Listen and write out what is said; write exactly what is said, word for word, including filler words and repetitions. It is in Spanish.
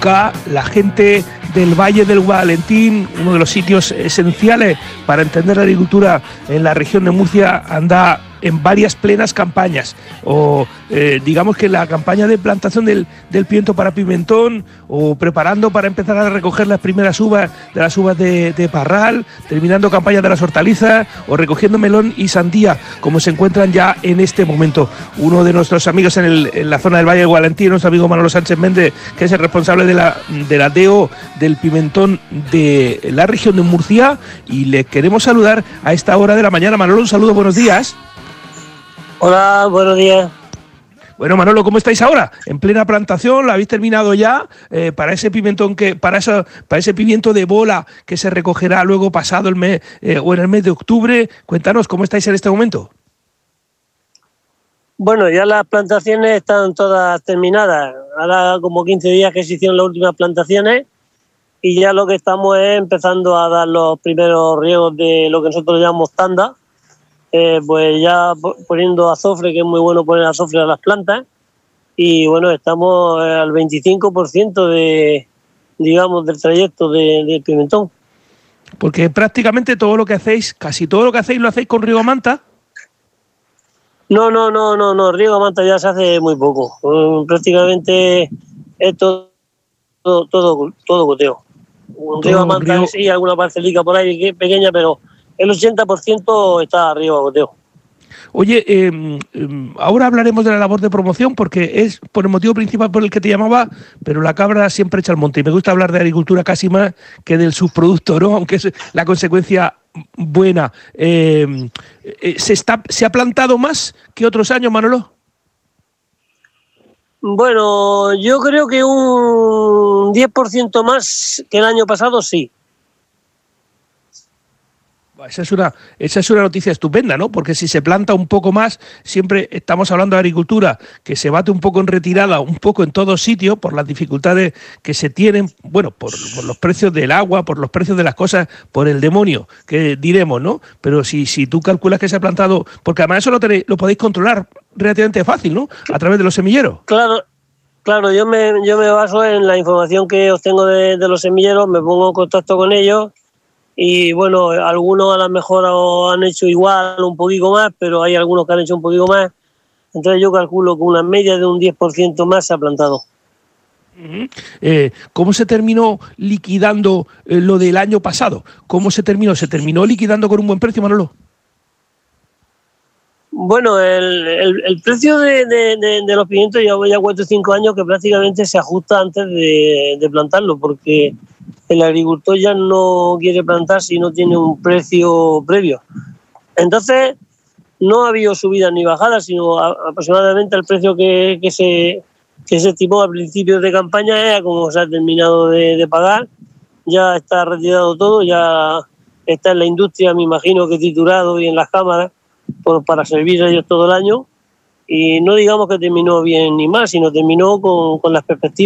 nunca la gente del Valle del Valentín, uno de los sitios esenciales para entender la agricultura en la región de Murcia, anda en varias plenas campañas, o eh, digamos que la campaña de plantación del, del pimiento para pimentón, o preparando para empezar a recoger las primeras uvas de las uvas de, de parral, terminando campañas de las hortalizas, o recogiendo melón y sandía, como se encuentran ya en este momento. Uno de nuestros amigos en, el, en la zona del Valle del Valentín, nuestro amigo Manolo Sánchez Méndez, que es el responsable de la, de la D O del pimentón de la región de Murcia, y le queremos saludar a esta hora de la mañana. Manolo, un saludo, buenos días. Hola, buenos días. Bueno, Manolo, ¿cómo estáis ahora? ¿En plena plantación? ¿La habéis terminado ya? Eh, para ese pimentón que, para eso, para ese pimiento de bola que se recogerá luego pasado el mes eh, o en el mes de octubre. Cuéntanos, ¿cómo estáis en este momento? Bueno, ya las plantaciones están todas terminadas. Ahora como quince días que se hicieron las últimas plantaciones y ya lo que estamos es empezando a dar los primeros riegos de lo que nosotros llamamos tanda. Eh, pues ya poniendo azofre, que es muy bueno poner azofre a las plantas, y bueno, estamos al veinticinco por ciento de, digamos, del trayecto de, de pimentón. Porque prácticamente todo lo que hacéis, casi todo lo que hacéis, lo hacéis con riego a manta. No, no, no, no, no, riego a manta ya se hace muy poco. Um, prácticamente es todo, todo, todo, todo goteo. Un riego a manta riego... sí, alguna parcelica por ahí pequeña, pero el ochenta por ciento está arriba, goteo. Oye, eh, ahora hablaremos de la labor de promoción porque es por el motivo principal por el que te llamaba, pero la cabra siempre echa al monte y me gusta hablar de agricultura casi más que del subproducto, ¿no? Aunque es la consecuencia buena. Eh, ¿se, está, ¿Se ha plantado más que otros años, Manolo? Bueno, yo creo que un diez por ciento más que el año pasado, sí. Esa es una, esa es una noticia estupenda, ¿no? Porque si se planta un poco más, siempre estamos hablando de agricultura que se bate un poco en retirada, un poco en todos sitios, por las dificultades que se tienen, bueno, por, por los precios del agua, por los precios de las cosas, por el demonio, que diremos, ¿no? Pero si, si tú calculas que se ha plantado, porque además eso lo, tenéis, lo podéis controlar relativamente fácil, ¿no? A través de los semilleros. Claro, claro, yo me, yo me baso en la información que obtengo de, de los semilleros, me pongo en contacto con ellos. Y bueno, algunos a lo mejor han hecho igual, un poquito más, pero hay algunos que han hecho un poquito más. Entonces yo calculo que una media de un diez por ciento más se ha plantado. Uh-huh. Eh, ¿Cómo se terminó liquidando eh, lo del año pasado? ¿Cómo se terminó? ¿Se terminó liquidando con un buen precio, Manolo? Bueno, el, el, el precio de, de, de, de los pimientos lleva ya cuatro o cinco años que prácticamente se ajusta antes de, de plantarlo, porque el agricultor ya no quiere plantar si no tiene un precio previo. Entonces, no ha habido subidas ni bajadas, sino a, aproximadamente el precio que, que, se, que se estimó a principios de campaña era como se ha terminado de, de pagar. Ya está retirado todo, ya está en la industria, me imagino que triturado y en las cámaras, por, para servir a ellos todo el año. Y no digamos que terminó bien ni mal, sino terminó con, con las perspectivas